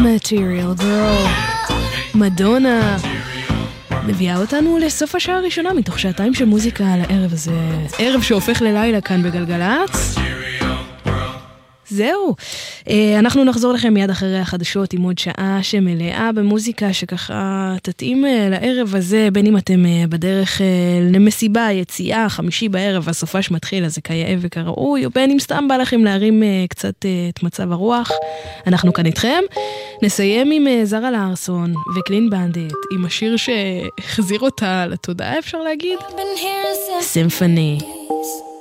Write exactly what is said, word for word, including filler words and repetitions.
Material Girl, מדונה, מביאה אותנו לסוף השעה הראשונה מתוך שעתיים של מוזיקה על הערב הזה, ערב שהופך ללילה כאן בגלגלץ. זהו, אנחנו נחזור לכם מיד אחרי החדשות עם עוד שעה שמלאה במוזיקה שככה תתאים לערב הזה, בין אם אתם בדרך למסיבה, יציאה, חמישי בערב, הסופש מתחיל, אז זה כיאה וכראוי, או בין אם סתם בא לכם להרים קצת את מצב הרוח. אנחנו כאן איתכם, נסיים עם זרה לארסון וקלין בנדיט, עם השיר שהחזיר אותה לתודעה, אפשר להגיד? סימפוני.